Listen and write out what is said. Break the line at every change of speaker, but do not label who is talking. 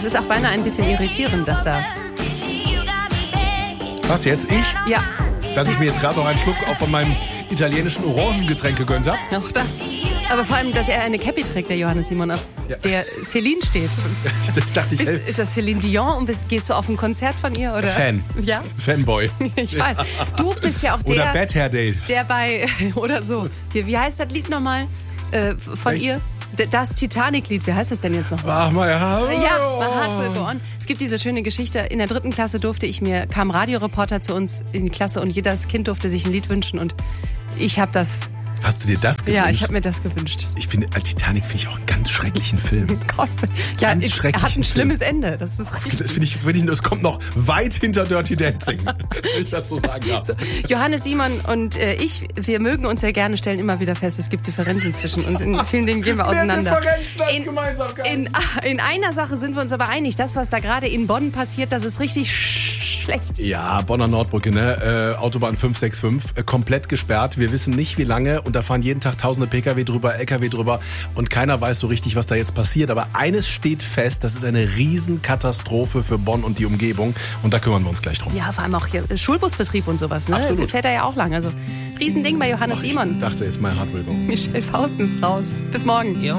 ist auch beinahe ein bisschen irritierend, dass da...
Was jetzt? Ich?
Ja,
Dass ich mir jetzt gerade noch einen Schluck auch von meinem italienischen Orangengetränk gegönnt habe?
auch das. Aber vor allem, dass er eine Cappy trägt, der Johannes Simon, auf der Celine steht.
Ich dachte,
Ist das Celine Dion und gehst du auf ein Konzert von ihr? Oder?
Fan.
Ja,
Fanboy.
ich weiß. Du bist ja auch
Oder
der,
Bad Hair Day.
der bei... Oder so. Wie heißt das Lied nochmal von
Echt?
ihr? Das Titanic-Lied, wie heißt das denn jetzt noch?
Ach, mal ja.
Ja, My Heart Will Go On. Es gibt diese schöne Geschichte. In der 3. Klasse kam Radioreporter zu uns in die Klasse und jedes Kind durfte sich ein Lied wünschen und ich habe das...
Hast du dir das gewünscht?
Ja, ich habe mir das gewünscht.
Ich finde, Titanic finde ich auch einen ganz schrecklichen Film.
Gott, ja,
Ganz
er hat
schrecklichen
ein schlimmes Ende. Das ist richtig.
Das finde ich, das kommt noch weit hinter Dirty Dancing, wenn ich das so sagen darf.
Johannes Simon und wir mögen uns ja gerne, stellen immer wieder fest, es gibt Differenzen zwischen uns. In vielen Dingen gehen wir auseinander. In einer Sache sind wir uns aber einig. Das, was da gerade in Bonn passiert, das ist richtig schlecht.
Ja, Bonner Nordbrücke, ne? Autobahn 565, komplett gesperrt. Wir wissen nicht, wie lange. Und da fahren jeden Tag tausende Pkw drüber, Lkw drüber. Und keiner weiß so richtig, was da jetzt passiert. Aber eines steht fest, das ist eine Riesenkatastrophe für Bonn und die Umgebung. Und da kümmern wir uns gleich drum.
Ja, vor allem auch hier Schulbusbetrieb und sowas. Ne?
Absolut.
Fährt er ja auch lang. Also Riesending bei Johannes Simon.
Ich dachte jetzt, mein Heart will go.
Michelle Fausten ist raus. Bis morgen.